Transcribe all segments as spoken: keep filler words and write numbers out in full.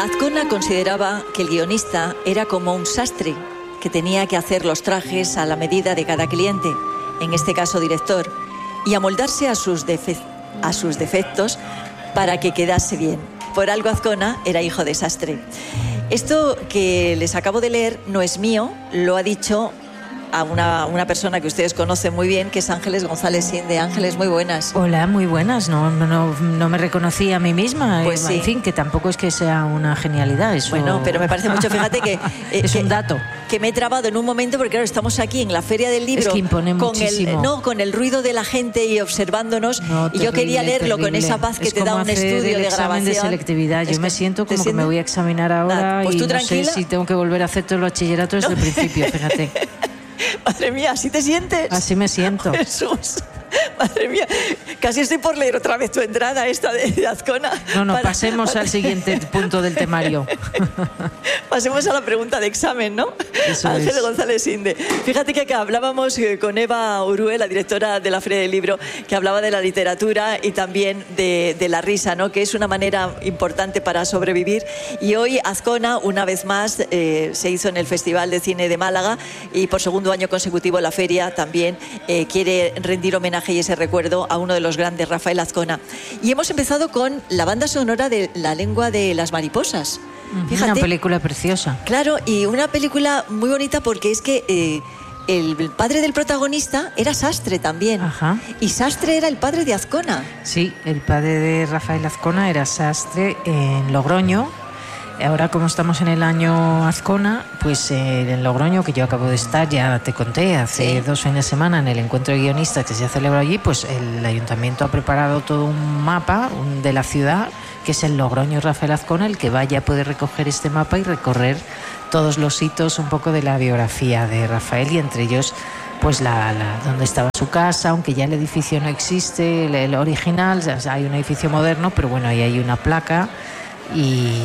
Azcona consideraba que el guionista era como un sastre que tenía que hacer los trajes a la medida de cada cliente, en este caso director, y amoldarse a sus, defe- a sus defectos para que quedase bien. Por algo Azcona era hijo de sastre. Esto que les acabo de leer no es mío, lo ha dicho a una, una persona que ustedes conocen muy bien, que es Ángeles González Sinde. Ángeles, muy buenas. Hola, muy buenas. No, no, no, no me reconocí a mí misma. Pues en sí. fin, que tampoco es que sea una genialidad. Eso... Bueno, pero me parece mucho, fíjate que... Eh, es que, un dato. Que me he trabado en un momento, porque claro, estamos aquí en la Feria del Libro. Es que impone con muchísimo. el, no, con el ruido de la gente y observándonos. No, y terrible, yo quería leerlo terrible. con esa paz que es te da como un hacer estudio el de examen grabación. de selectividad. Yo Es me que, siento como que sientes? me voy a examinar ahora. Nada, pues y tú no tranquila. sé si tengo que volver a hacer todo el bachillerato desde No. el principio, fíjate. Madre mía, ¿así te sientes? Así me siento. Jesús, madre mía, casi estoy por leer otra vez tu entrada esta de, de Azcona. No, no, para, pasemos para... al siguiente punto del temario. Pasemos a la pregunta de examen, ¿no? Eso Ángeles es. González Sinde. Fíjate que acá hablábamos con Eva Urue, la directora de la Feria del Libro, que hablaba de la literatura y también de, de la risa, ¿no? Que es una manera importante para sobrevivir. Y hoy Azcona, una vez más, eh, se hizo en el Festival de Cine de Málaga, y por segundo año consecutivo la feria también eh, quiere rendir homenaje y ese recuerdo a uno de los grandes, Rafael Azcona. Y hemos empezado con la banda sonora de La lengua de las mariposas. Fíjate, una película preciosa. Claro, y una película muy bonita porque es que eh, el padre del protagonista era sastre también. Ajá. Y sastre era el padre de Azcona. Sí, el padre de Rafael Azcona era sastre en Logroño. Ahora, como estamos en el año Azcona, pues eh, en Logroño, que yo acabo de estar, ya te conté, hace Sí. dos fines de semana en el encuentro de guionistas que se celebró allí, pues el ayuntamiento ha preparado todo un mapa un, de la ciudad, que es el Logroño Rafael Azcona. El que vaya puede recoger este mapa y recorrer todos los hitos un poco de la biografía de Rafael, y entre ellos pues la, la donde estaba su casa, aunque ya el edificio no existe, el, el original, o sea, hay un edificio moderno, pero bueno, ahí hay una placa. Y,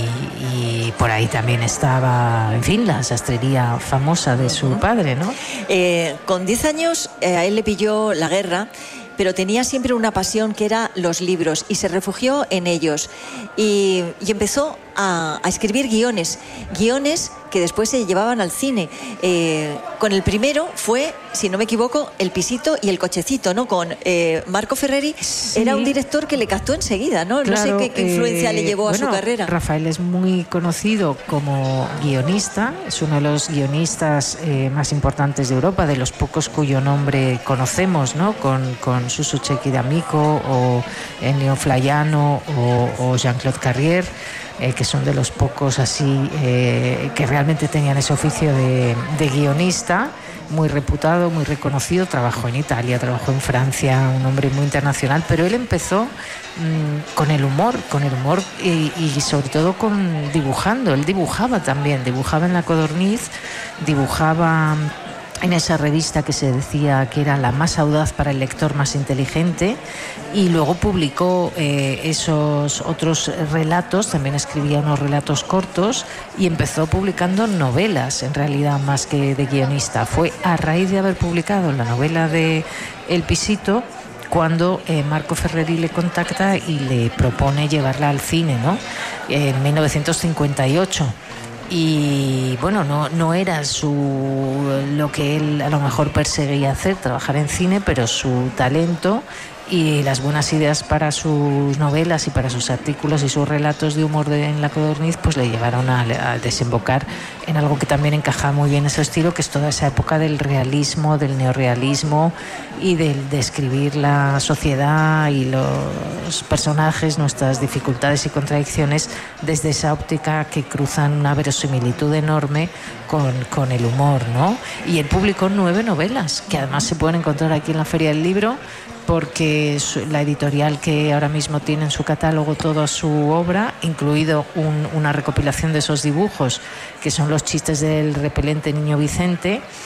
y por ahí también estaba, en fin, la sastrería famosa de su padre, ¿no? Eh, con diez años eh, a él le pilló la guerra, pero tenía siempre una pasión que era los libros y se refugió en ellos. Y, y empezó a, a escribir guiones, guiones que después se llevaban al cine. Eh, con el primero fue, si no me equivoco, El pisito y el cochecito, ¿no? Con eh, Marco Ferreri. Sí. Era un director que le captó enseguida, ¿no? Claro, no sé qué, qué influencia eh, le llevó bueno, a su carrera. Rafael es muy conocido como guionista, es uno de los guionistas eh, más importantes de Europa, de los pocos cuyo nombre conocemos, ¿no? Con, con Suso Chequi D'Amico o Ennio Flaiano o, o Jean-Claude Carrier. Eh, que son de los pocos así eh, que realmente tenían ese oficio de, de guionista, muy reputado, muy reconocido. Trabajó en Italia, trabajó en Francia, un hombre muy internacional, pero él empezó mmm, con el humor, con el humor y, y sobre todo con dibujando. Él dibujaba también, dibujaba en La Codorniz, dibujaba en esa revista que se decía que era la más audaz para el lector más inteligente, y luego publicó eh, esos otros relatos, también escribía unos relatos cortos y empezó publicando novelas, en realidad más que de guionista. Fue a raíz de haber publicado la novela de El pisito cuando eh, Marco Ferreri le contacta y le propone llevarla al cine, ¿no? En mil novecientos cincuenta y ocho. Y bueno, no, no era su lo que él a lo mejor perseguía hacer, trabajar en cine, pero su talento y las buenas ideas para sus novelas y para sus artículos y sus relatos de humor de, en La Codorniz, pues le llevaron a, a desembocar en algo que también encaja muy bien ese estilo, que es toda esa época del realismo, del neorrealismo y del describir la sociedad y los personajes, nuestras dificultades y contradicciones desde esa óptica que cruzan una verosimilitud enorme con, con el humor, ¿no? Y él publicó nueve novelas que además se pueden encontrar aquí en la Feria del Libro, porque la editorial que ahora mismo tiene en su catálogo toda su obra, incluido un, una recopilación de esos dibujos, que son los chistes del repelente Niño Vicente,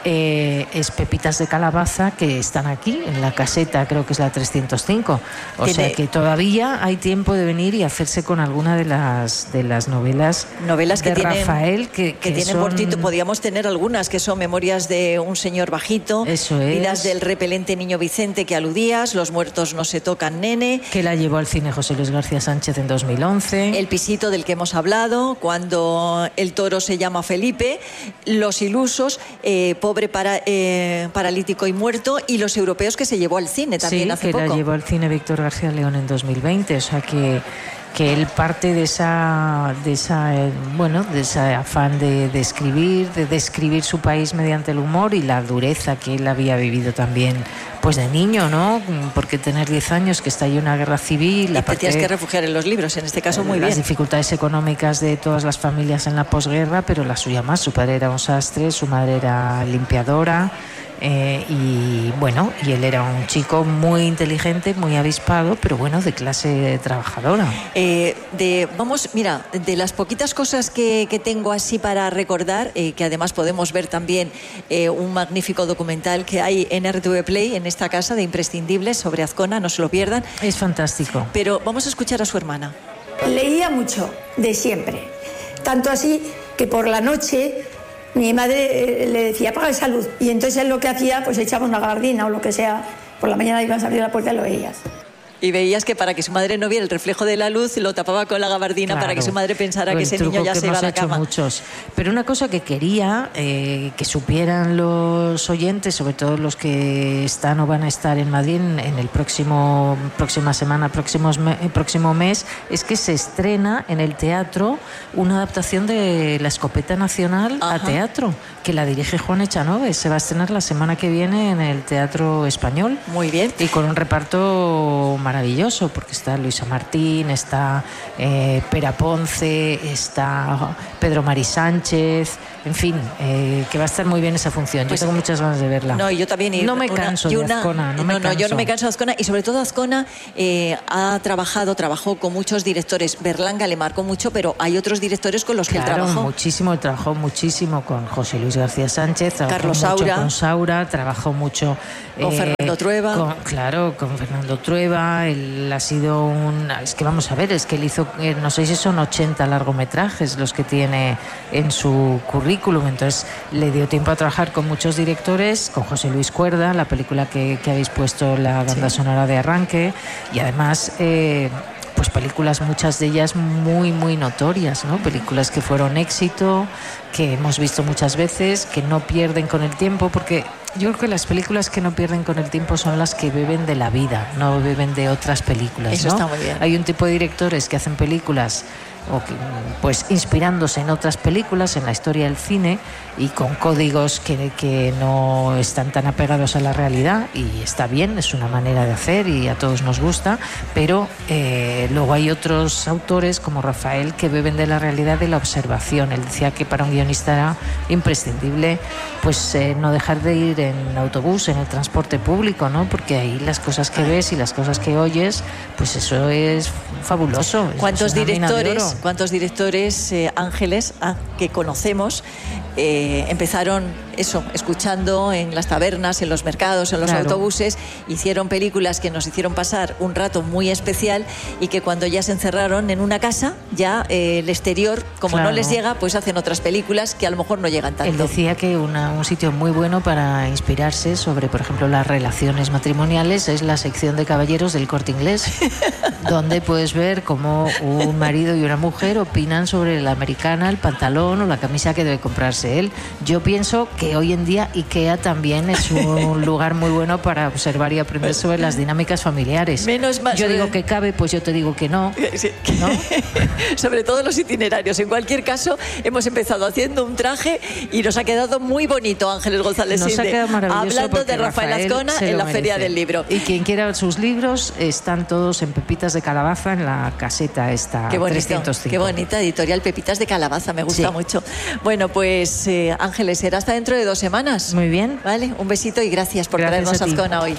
eh, es Pepitas de Calabaza, que están aquí, en la caseta, creo que es la trescientos cinco. O Tiene... sea que todavía hay tiempo de venir y hacerse con alguna de las, de las novelas, novelas que de tienen, Rafael. Que, que, que tienen son... por título, podríamos tener algunas, que son Memorias de un señor bajito, Eso es. Vidas del repelente niño Vicente, que aludías, Los muertos no se tocan, nene. Que la llevó al cine José Luis García Sánchez en dos mil once. El pisito del que hemos hablado, Cuando el toro se llama Felipe, Los ilusos, eh, Pobre para, eh, paralítico y muerto, y Los europeos, que se llevó al cine también sí, hace que poco. la llevó al cine Víctor García León en dos mil veinte, o sea que que él parte de esa de esa eh, bueno de ese afán de, de escribir, de describir su país mediante el humor y la dureza que él había vivido también pues de niño, ¿no? Porque tener diez años, que está ahí una guerra civil, y te tienes que refugiar en los libros, en este caso muy las bien. Las dificultades económicas de todas las familias en la posguerra, pero la suya más. Su padre era un sastre, su madre era limpiadora. Eh, y bueno, y él era un chico muy inteligente, muy avispado, pero bueno, de clase trabajadora. Eh, de, vamos, mira, de las poquitas cosas que, que tengo así para recordar, eh, que además podemos ver también eh, un magnífico documental que hay en R T V Play, en esta casa de imprescindibles, sobre Azcona, no se lo pierdan. Es fantástico. Pero vamos a escuchar a su hermana. Leía mucho, de siempre, tanto así que por la noche mi madre le decía, apaga esa luz, y entonces él lo que hacía, pues echaba una gabardina o lo que sea, por la mañana ibas a abrir la puerta y lo veías. Y veías que para que su madre no viera el reflejo de la luz, lo tapaba con la gabardina, claro, para que su madre pensara que ese niño ya se iba a la cama. Muchos. Pero una cosa que quería eh, que supieran los oyentes, sobre todo los que están o van a estar en Madrid en el próximo próxima semana, próximos me, próximo mes, es que se estrena en el teatro una adaptación de La Escopeta Nacional. Ajá. A teatro, que la dirige Juan Echanove. Se va a estrenar la semana que viene en el Teatro Español. Muy bien. Y con un reparto maravilloso, porque está Luisa Martín, está eh, Pera Ponce, está Pedro Mari Sánchez, en fin, eh, que va a estar muy bien esa función. Pues yo tengo muchas ganas de verla. No, yo también. Y no me una, canso de una, Azcona. No, no, me no canso. yo no me canso de Azcona. Y sobre todo Azcona eh, ha trabajado, trabajó con muchos directores. Berlanga le marcó mucho, pero hay otros directores con los claro, que él trabajó. muchísimo. Él trabajó muchísimo con José Luis García Sánchez, trabajó Carlos mucho Saura. con Saura, trabajó mucho con eh, Fernando Trueba. Con, claro, con Fernando Trueba. Él ha sido un... Es que vamos a ver, es que él hizo, eh, no sé si son ochenta largometrajes los que tiene en su currículum. Entonces le dio tiempo a trabajar con muchos directores, con José Luis Cuerda, la película que, que habéis puesto, la banda sí. sonora de arranque, y además... Eh, pues películas, muchas de ellas muy muy notorias, ¿no? Películas que fueron éxito, que hemos visto muchas veces, que no pierden con el tiempo, porque yo creo que las películas que no pierden con el tiempo son las que beben de la vida, no beben de otras películas. Eso ¿no? está muy bien. Hay un tipo de directores que hacen películas o que, pues inspirándose en otras películas, en la historia del cine, y con códigos que, que no están tan apegados a la realidad, y está bien, es una manera de hacer y a todos nos gusta, pero eh, luego hay otros autores como Rafael que beben de la realidad, de la observación. Él decía que para un guionista era imprescindible pues eh, no dejar de ir en autobús, en el transporte público, ¿no? Porque ahí las cosas que ves y las cosas que oyes, pues eso es fabuloso. ¿Cuántos es una mina de directores, oro? cuántos directores eh, ángeles ah, que conocemos eh, empezaron eso, escuchando en las tabernas, en los mercados, en los claro. autobuses, hicieron películas que nos hicieron pasar un rato muy especial, y que cuando ya se encerraron en una casa, ya eh, el exterior, como claro. no les llega, pues hacen otras películas que a lo mejor no llegan tanto. Él decía que una, un sitio muy bueno para inspirarse sobre, por ejemplo, las relaciones matrimoniales es la sección de caballeros del Corte Inglés, donde puedes ver cómo un marido y una mujer opinan sobre la americana, el pantalón o la camisa que debe comprarse él. Yo pienso que hoy en día IKEA también es un lugar muy bueno para observar y aprender sobre las dinámicas familiares. Menos mal, yo sobre... digo que cabe, pues yo te digo que no, sí. ¿no? Sobre todo los itinerarios. En cualquier caso, hemos empezado haciendo un traje y nos ha quedado muy bonito, Ángeles González Nos Sinde, ha quedado maravilloso, hablando de Rafael, Rafael Azcona en la merece. Feria del Libro. Y quien quiera sus libros están todos en Pepitas de Calabaza, en la caseta esta qué bonito, trescientos cinco. Qué bonita editorial, Pepitas de Calabaza, me gusta sí. mucho. Bueno, pues eh, Ángeles, será hasta dentro de dos semanas. Muy bien. Vale, un besito y gracias por gracias traernos a Azcona hoy.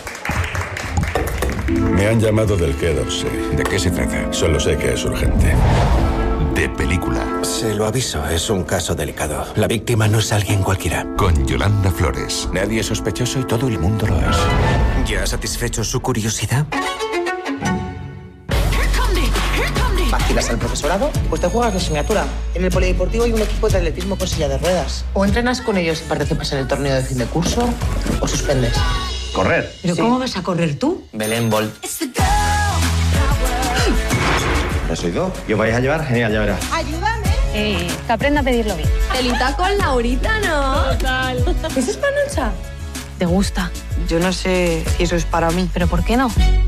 Me han llamado del Quai d'Orsay. ¿De qué se trata? Solo sé que es urgente. de película. Se lo aviso, es un caso delicado. La víctima no es alguien cualquiera. Con Yolanda Flores. Nadie es sospechoso y todo el mundo lo es. ¿Ya ha satisfecho su curiosidad? ¿Vacilas al profesorado? Pues te juegas la asignatura. En el polideportivo hay un equipo de atletismo con silla de ruedas. O entrenas con ellos y participas en el torneo de fin de curso, o suspendes. ¿Correr? ¿Pero sí. ¿Cómo vas a correr tú? Belén Bolt. ¿Lo has oído? ¿Y os vais a llevar? Genial, ya verás. ¡Ayúdame! Eh, que aprenda a pedirlo bien. Telita con Laurita, ¿no? Total. ¿Eso es panocha? ¿Te gusta? Yo no sé si eso es para mí. ¿Pero por qué no?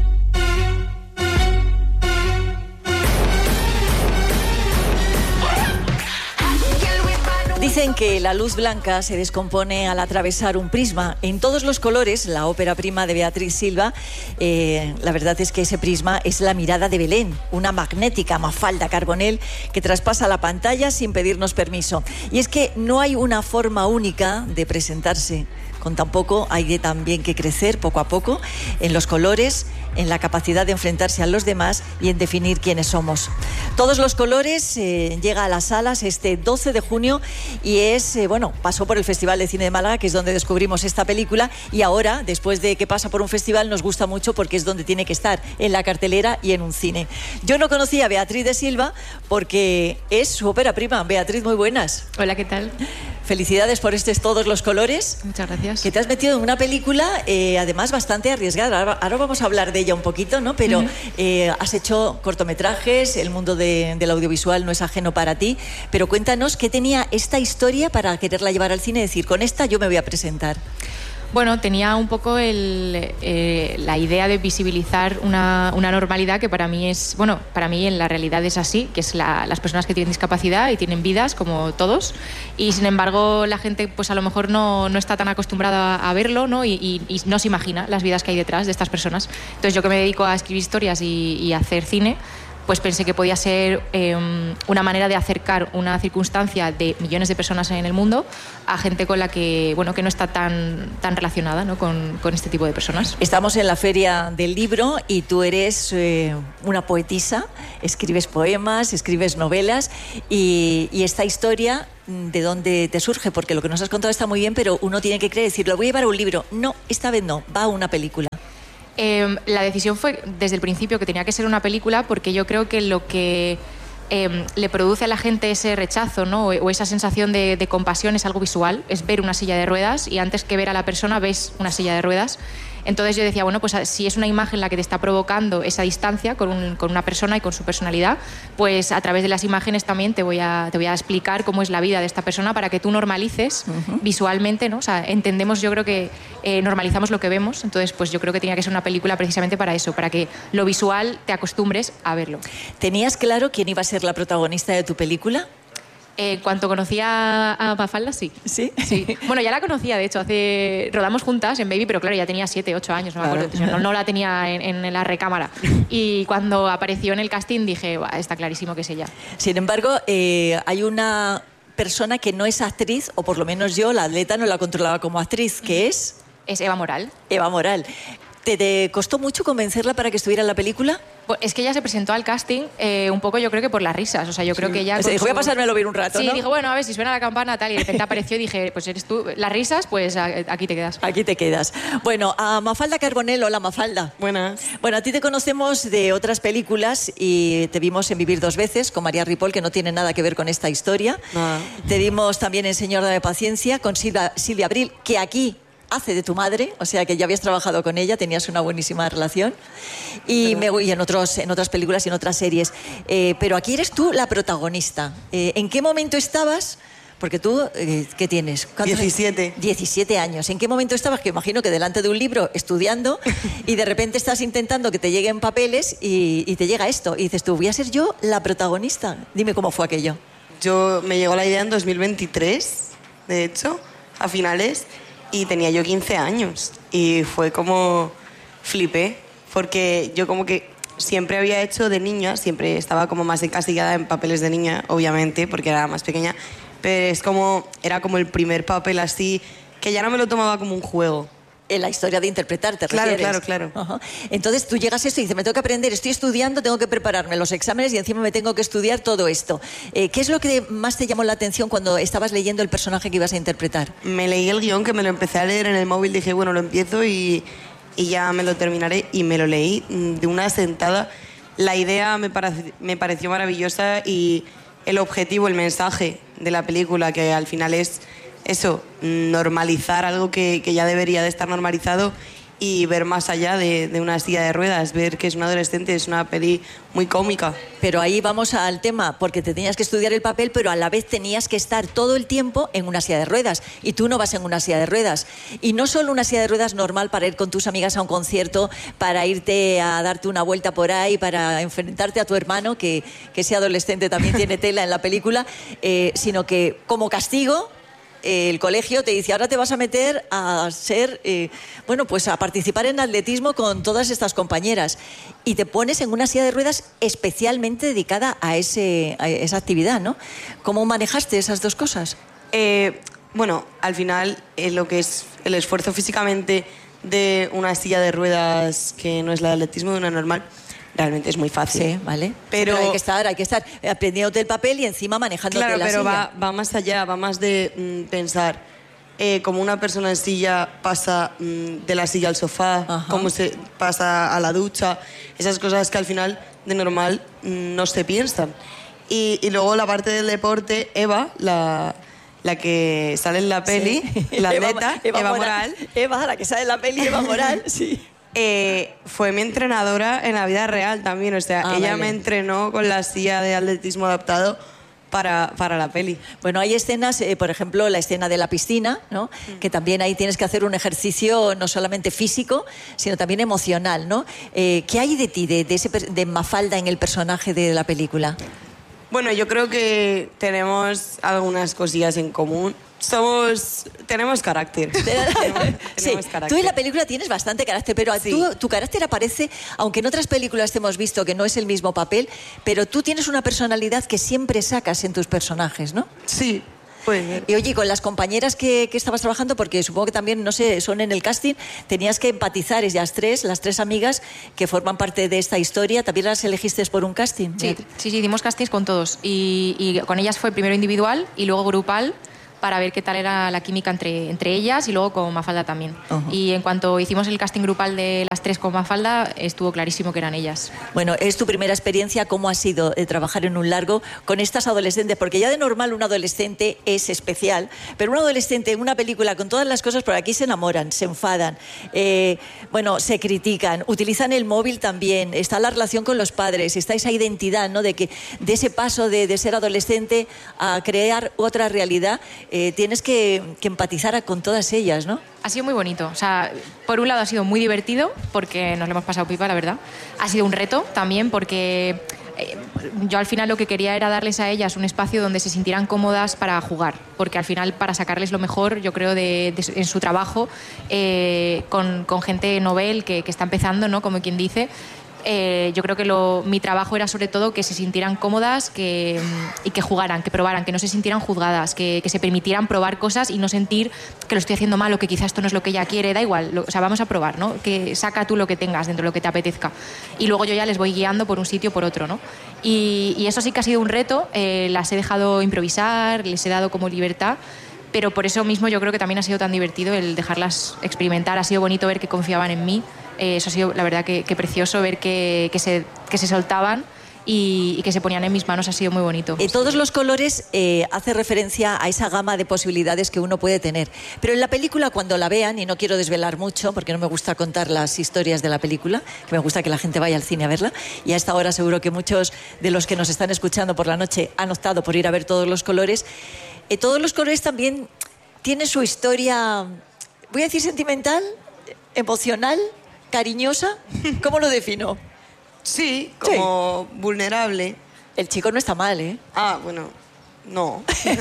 Dicen que la luz blanca se descompone al atravesar un prisma en todos los colores. La ópera prima de Beatriz Silva, eh, la verdad es que ese prisma es la mirada de Belén, una magnética Mafalda Carbonell que traspasa la pantalla sin pedirnos permiso. Y es que no hay una forma única de presentarse. Con tan poco hay de también que crecer poco a poco en los colores, en la capacidad de enfrentarse a los demás y en definir quiénes somos. Todos los colores eh, llega a las salas este doce de junio y es, eh, bueno, pasó por el Festival de Cine de Málaga, que es donde descubrimos esta película, y ahora, después de que pasa por un festival, nos gusta mucho porque es donde tiene que estar, en la cartelera y en un cine. Yo no conocía a Beatriz de Silva porque es su ópera prima. Beatriz, muy buenas. Hola, ¿qué tal? Felicidades por estos Todos los colores. Muchas gracias. Que te has metido en una película, eh, además, bastante arriesgada. Ahora, ahora vamos a hablar de ella un poquito, ¿no? Pero uh-huh. eh, has hecho cortometrajes, el mundo de, del audiovisual no es ajeno para ti. Pero cuéntanos, ¿qué tenía esta historia para quererla llevar al cine? Es decir, con esta yo me voy a presentar. Bueno, tenía un poco el, eh, la idea de visibilizar una, una normalidad que para mí es, bueno, para mí en la realidad es así, que es la, las personas que tienen discapacidad y tienen vidas como todos, y sin embargo la gente pues a lo mejor no, no está tan acostumbrada a verlo, ¿no? Y, y, y no se imagina las vidas que hay detrás de estas personas. Entonces yo, que me dedico a escribir historias y, y a hacer cine, pues pensé que podía ser eh, una manera de acercar una circunstancia de millones de personas en el mundo a gente con la que, bueno, que no está tan, tan relacionada, ¿no? con, con este tipo de personas. Estamos en la Feria del Libro y tú eres eh, una poetisa, escribes poemas, escribes novelas y, y esta historia, ¿de dónde te surge? Porque lo que nos has contado está muy bien, pero uno tiene que creer, decir, lo voy a llevar a un libro. No, esta vez no, va a una película. Eh, la decisión fue desde el principio que tenía que ser una película, porque yo creo que lo que eh, le produce a la gente ese rechazo, ¿no? o, o esa sensación de, de compasión es algo visual, es ver una silla de ruedas, y antes que ver a la persona ves una silla de ruedas. Entonces yo decía, bueno, pues si es una imagen la que te está provocando esa distancia con, un, con una persona y con su personalidad, pues a través de las imágenes también te voy a, te voy a explicar cómo es la vida de esta persona para que tú normalices uh-huh. visualmente, ¿no? O sea, entendemos, yo creo que eh, normalizamos lo que vemos, entonces pues yo creo que tenía que ser una película precisamente para eso, para que lo visual te acostumbres a verlo. ¿Tenías claro quién iba a ser la protagonista de tu película? En eh, cuanto conocía a Mafalda, sí. ¿Sí? Sí. Bueno, ya la conocía, de hecho, hace rodamos juntas en Baby, pero claro, ya tenía siete, ocho años, no me claro. acuerdo. No, no la tenía en, en la recámara. Y cuando apareció en el casting dije, está clarísimo que es ella. Sin embargo, eh, hay una persona que no es actriz, o por lo menos yo, la atleta, no la controlaba como actriz, que es... Es Eva Moral. Eva Moral. ¿Te, te costó mucho convencerla para que estuviera en la película? Pues es que ella se presentó al casting eh, un poco, yo creo que por las risas. O sea, yo creo sí. que ella... Se dijo, su... voy a pasármelo bien un rato, sí, ¿no? dijo, bueno, a ver si suena la campana, tal, y de repente apareció y dije, pues eres tú. Las risas, pues aquí te quedas. Aquí te quedas. Bueno, a Mafalda Carbonell, hola Mafalda. Buenas. Bueno, a ti te conocemos de otras películas y te vimos en Vivir dos veces con María Ripoll, que no tiene nada que ver con esta historia. Nada. Te vimos también en Señor, dame paciencia con Silvia, Silvia Abril, que aquí hace de tu madre, o sea que ya habías trabajado con ella, tenías una buenísima relación. Y, me, y en, otros, en otras películas y en otras series. Eh, pero aquí eres tú la protagonista. Eh, ¿En qué momento estabas? Porque tú, eh, ¿qué tienes? diecisiete. diecisiete años. ¿En qué momento estabas? Que imagino que delante de un libro estudiando y de repente estás intentando que te lleguen papeles y, y te llega esto. Y dices tú, voy a ser yo la protagonista. Dime cómo fue aquello. Yo me llegó la idea en dos mil veintitrés, de hecho, a finales, y tenía yo quince años. Y fue como flipé, porque yo como que siempre había hecho de niña, siempre estaba como más encasillada en papeles de niña, obviamente, porque era más pequeña, pero es como, era como el primer papel así, que ya no me lo tomaba como un juego. en la historia de interpretar, ¿te Claro, refieres? claro, claro. Ajá. Entonces tú llegas a esto y dices, me tengo que aprender, estoy estudiando, tengo que prepararme los exámenes y encima me tengo que estudiar todo esto. Eh, ¿Qué es lo que más te llamó la atención cuando estabas leyendo el personaje que ibas a interpretar? Me leí el guión, que me lo empecé a leer en el móvil, dije, bueno, lo empiezo y, y ya me lo terminaré. Y me lo leí de una sentada. La idea me, parec- me pareció maravillosa y el objetivo, el mensaje de la película, que al final es eso, normalizar algo que, que ya debería de estar normalizado y ver más allá de, de una silla de ruedas, ver que es un adolescente, es una peli muy cómica. Pero ahí vamos al tema, porque te tenías que estudiar el papel, pero a la vez tenías que estar todo el tiempo en una silla de ruedas. Y tú no vas en una silla de ruedas. Y no solo una silla de ruedas normal para ir con tus amigas a un concierto, para irte a darte una vuelta por ahí, para enfrentarte a tu hermano, que, que ese adolescente también tiene tela en la película, eh, sino que como castigo, el colegio te dice, ahora te vas a meter a ser, eh, bueno, pues a participar en atletismo con todas estas compañeras. Y te pones en una silla de ruedas especialmente dedicada a, ese, a esa actividad, ¿no? ¿Cómo manejaste esas dos cosas? Eh, bueno, al final, eh, lo que es el esfuerzo físicamente de una silla de ruedas que no es la de atletismo, de una normal, realmente es muy fácil. Sí, vale. Pero, pero hay que estar, hay que estar aprendiéndote el papel y encima manejándote claro, la pero silla. va, va más allá, va más de mm, pensar eh, cómo una persona en silla pasa mm, de la silla al sofá, Ajá. cómo se pasa a la ducha, esas cosas que al final de normal mm, no se piensan. Y, y luego la parte del deporte, Eva, la, la que sale en la peli, Sí. la Eva- atleta, Eva Eva, Moral. Moral, Eva, la que sale en la peli, Eva Moral, sí. Eh, fue mi entrenadora en la vida real también. O sea, Ah, ella vale. me entrenó con la silla de atletismo adaptado para, para la peli. Bueno, hay escenas, eh, por ejemplo, la escena de la piscina, ¿no? Mm. Que también ahí tienes que hacer un ejercicio no solamente físico, sino también emocional, ¿no? Eh, ¿Qué hay de ti, de, de, ese, de Mafalda en el personaje de la película? Bueno, yo creo que tenemos algunas cosillas en común. Somos... Tenemos carácter. tenemos, Sí, tenemos carácter. tú en la película tienes bastante carácter, pero Sí. tú, tu carácter aparece, aunque en otras películas te hemos visto que no es el mismo papel, pero tú tienes una personalidad que siempre sacas en tus personajes, ¿no? Sí, puede ser. Y oye, con las compañeras que, que estabas trabajando, porque supongo que también, no sé, son en el casting, tenías que empatizar, ellas tres, las tres amigas que forman parte de esta historia, ¿también las elegiste por un casting? Sí, sí, sí, dimos castings con todos. Y, y con ellas fue primero individual y luego grupal, para ver qué tal era la química entre, entre ellas y luego con Mafalda también. Uh-huh. Y en cuanto hicimos el casting grupal de las tres con Mafalda, estuvo clarísimo que eran ellas. Bueno, es tu primera experiencia, ¿cómo ha sido eh, trabajar en un largo con estas adolescentes? Porque ya de normal un adolescente es especial, pero un adolescente en una película con todas las cosas, por aquí se enamoran, se enfadan, eh, bueno, se critican, utilizan el móvil también, está la relación con los padres, está esa identidad, ¿no? De que de ese paso de, de ser adolescente a crear otra realidad, eh, tienes que, que empatizar a, con todas ellas, ¿no? Ha sido muy bonito. O sea, por un lado ha sido muy divertido, porque nos lo hemos pasado pipa, la verdad. Ha sido un reto también, porque eh, yo al final lo que quería era darles a ellas un espacio donde se sintieran cómodas para jugar, porque al final para sacarles lo mejor, yo creo, de, de, en su trabajo, eh, con, con gente novel que, que está empezando, ¿no? Como quien dice. Eh, yo creo que lo, mi trabajo era sobre todo que se sintieran cómodas que, y que jugaran, que probaran, que no se sintieran juzgadas, que, que se permitieran probar cosas y no sentir que lo estoy haciendo mal o que quizás esto no es lo que ella quiere, da igual, lo, o sea, vamos a probar, ¿no? Que saca tú lo que tengas dentro de lo que te apetezca. Y luego yo ya les voy guiando por un sitio o por otro, ¿no? Y, y eso sí que ha sido un reto, eh, las he dejado improvisar, les he dado como libertad, pero por eso mismo yo creo que también ha sido tan divertido el dejarlas experimentar, ha sido bonito ver que confiaban en mí. Eh, eso ha sido, la verdad, que, que precioso ver que, que, se, que se soltaban y, y que se ponían en mis manos. Ha sido muy bonito. Y todos los colores eh, hace referencia a esa gama de posibilidades que uno puede tener. Pero en la película, cuando la vean, y no quiero desvelar mucho, porque no me gusta contar las historias de la película, que me gusta que la gente vaya al cine a verla, y a esta hora seguro que muchos de los que nos están escuchando por la noche han optado por ir a ver todos los colores. Eh, todos los colores también tienen su historia, voy a decir sentimental, emocional, cariñosa. ¿Cómo lo defino? Sí, como sí. vulnerable. El chico no está mal, ¿eh? Ah, bueno, no.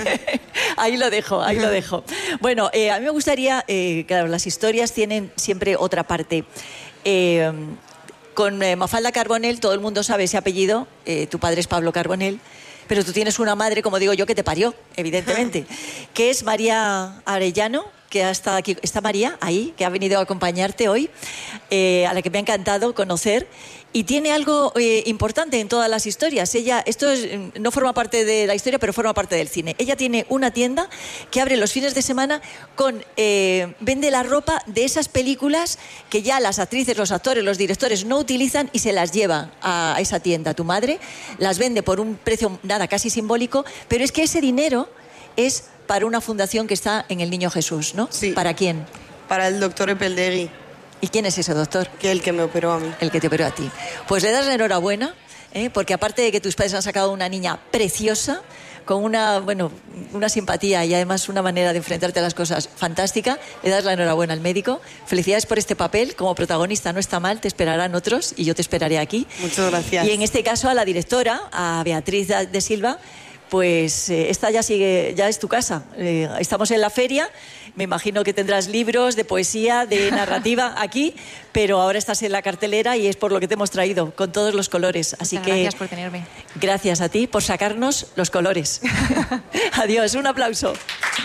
Ahí lo dejo, ahí lo dejo. Bueno, eh, a mí me gustaría, eh, claro, las historias tienen siempre otra parte. Eh, con eh, Mafalda Carbonell, todo el mundo sabe ese apellido, eh, tu padre es Pablo Carbonell, pero tú tienes una madre, como digo yo, que te parió, evidentemente, que es María Arellano, que ha estado aquí, está María ahí, que ha venido a acompañarte hoy, eh, a la que me ha encantado conocer. Y tiene algo eh, importante en todas las historias. Ella, esto es, no forma parte de la historia, pero forma parte del cine. Ella tiene una tienda que abre los fines de semana con... Eh, vende la ropa de esas películas que ya las actrices, los actores, los directores no utilizan y se las lleva a esa tienda. Tu madre las vende por un precio, nada, casi simbólico, pero es que ese dinero es para una fundación que está en el Niño Jesús, ¿no? Sí. ¿Para quién? Para el doctor Epeldegui. ¿Y quién es ese doctor? Que el que me operó a mí. El que te operó a ti. Pues le das la enhorabuena, ¿eh? Porque aparte de que tus padres han sacado una niña preciosa, con una, bueno, una simpatía y además una manera de enfrentarte a las cosas fantástica, le das la enhorabuena al médico. Felicidades por este papel. Como protagonista no está mal, te esperarán otros y yo te esperaré aquí. Muchas gracias. Y en este caso a la directora, a Beatriz de Silva, pues eh, esta ya sigue, ya es tu casa. Eh, estamos en la feria, me imagino que tendrás libros de poesía, de narrativa aquí, pero ahora estás en la cartelera y es por lo que te hemos traído, con todos los colores. Así Muchas que gracias por tenerme. Gracias a ti por sacarnos los colores. Adiós, un aplauso.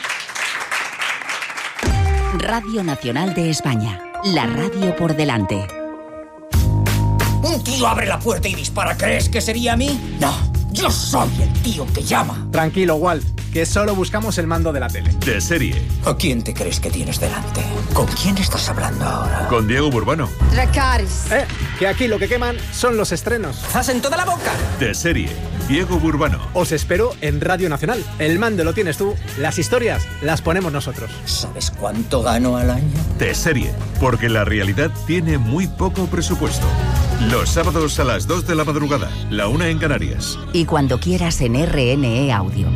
Radio Nacional de España, la radio por delante. Un tío abre la puerta y dispara. ¿Crees que sería a mí? No, yo soy el tío que llama. Tranquilo, Walt, que solo buscamos el mando de la tele. De serie. ¿A quién te crees que tienes delante? ¿Con quién estás hablando ahora? Con Diego Burbano. Dracarys. Eh, que aquí lo que queman son los estrenos. ¡Zas en toda la boca! De serie. Diego Burbano. Os espero en Radio Nacional. El mando lo tienes tú, las historias las ponemos nosotros. ¿Sabes cuánto gano al año? De serie. Porque la realidad tiene muy poco presupuesto. Los sábados a las dos de la madrugada, la una en Canarias. Y cuando quieras en R N E Audio.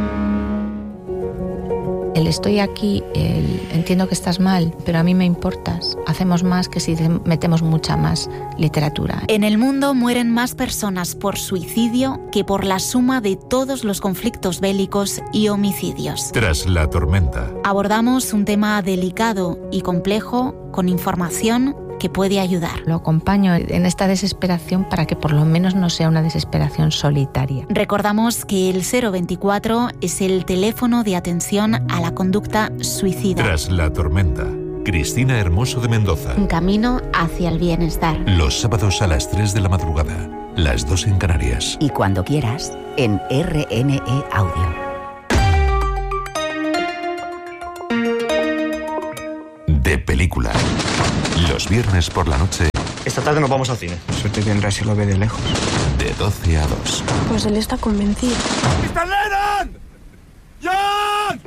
El estoy aquí, el entiendo que estás mal, pero a mí me importas. Hacemos más que si metemos mucha más literatura. En el mundo mueren más personas por suicidio que por la suma de todos los conflictos bélicos y homicidios. Tras la tormenta. Abordamos un tema delicado y complejo con información que puede ayudar. Lo acompaño en esta desesperación para que por lo menos no sea una desesperación solitaria. Recordamos que el cero veinticuatro es el teléfono de atención a la conducta suicida. Tras la tormenta. Cristina Hermoso de Mendoza. Un camino hacia el bienestar. Los sábados a las tres de la madrugada, las dos en Canarias. Y cuando quieras, en R N E Audio. De película. Los viernes por la noche. Esta tarde nos vamos al cine. Suerte tendrá si lo ve de lejos. De doce a dos. Pues él está convencido. ¡mister Lennon! ¡John!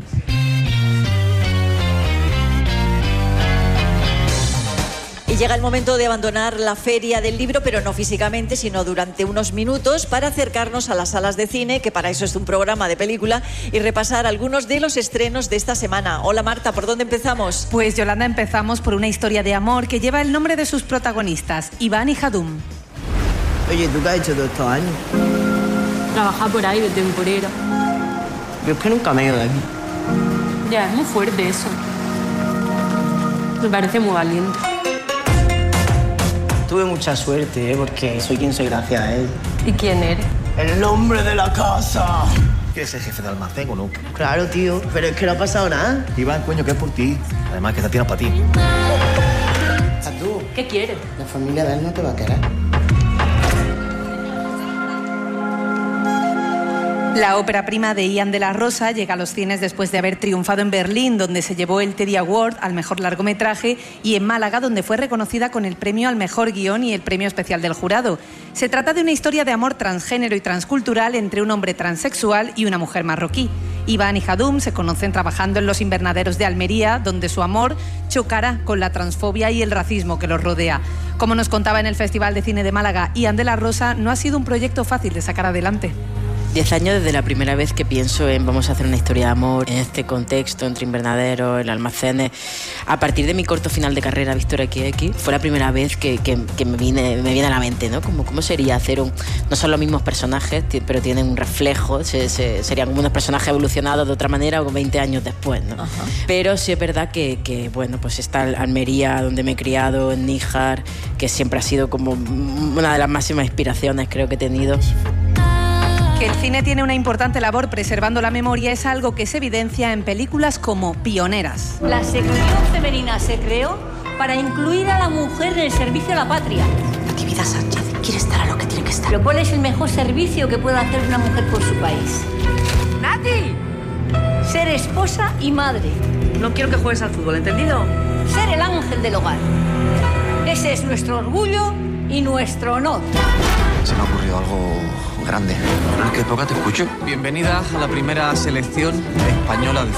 Y llega el momento de abandonar la feria del libro, pero no físicamente, sino durante unos minutos, para acercarnos a las salas de cine, que para eso es un programa de película, y repasar algunos de los estrenos de esta semana. Hola Marta, ¿por dónde empezamos? Pues Yolanda, empezamos por una historia de amor que lleva el nombre de sus protagonistas, Iván y Jadum. Oye, ¿tú qué has hecho todos estos años? Trabajar por ahí de temporera. Yo es que nunca me he ido de aquí. Ya, es muy fuerte eso. Me parece muy valiente. Tuve mucha suerte, ¿eh? Porque soy quien soy gracias a él. ¿Y quién eres? ¡El hombre de la casa! ¿Quieres ser jefe de almacén o no? Claro, tío, pero es que no ha pasado nada. Iván, coño, que es por ti. Además, que te tiras para ti. ¿A tú? ¿Qué quieres? La familia de él no te va a querer. La ópera prima de Ian de la Rosa llega a los cines después de haber triunfado en Berlín, donde se llevó el Teddy Award al mejor largometraje, y en Málaga, donde fue reconocida con el premio al mejor guión y el premio especial del jurado. Se trata de una historia de amor transgénero y transcultural entre un hombre transexual y una mujer marroquí. Iván y Jadum se conocen trabajando en los invernaderos de Almería, donde su amor chocará con la transfobia y el racismo que los rodea. Como nos contaba en el Festival de Cine de Málaga, Ian de la Rosa, no ha sido un proyecto fácil de sacar adelante. Diez años desde la primera vez que pienso en vamos a hacer una historia de amor en este contexto, entre invernaderos, en almacenes. A partir de mi corto final de carrera, Víctor equis equis, fue la primera vez que, que, que me, vine, me viene a la mente, ¿no? Como, ¿Cómo sería hacer un...? No son los mismos personajes, pero tienen un reflejo, se, se, serían como unos personajes evolucionados de otra manera o veinte años después, ¿no? Ajá. Pero sí es verdad que, que, bueno, pues está Almería, donde me he criado, en Níjar, que siempre ha sido como una de las máximas inspiraciones creo que he tenido. Que el cine tiene una importante labor preservando la memoria es algo que se evidencia en películas como Pioneras. La sección femenina se creó para incluir a la mujer en el servicio a la patria. Natividad Sánchez quiere estar a lo que tiene que estar. Pero ¿cuál es el mejor servicio que puede hacer una mujer por su país? ¡Nati! Ser esposa y madre. No quiero que juegues al fútbol, ¿entendido? Ser el ángel del hogar. Ese es nuestro orgullo y nuestro honor. Se me ha ocurrido algo grande. ¿En qué época te escucho? Bienvenida a la primera selección española de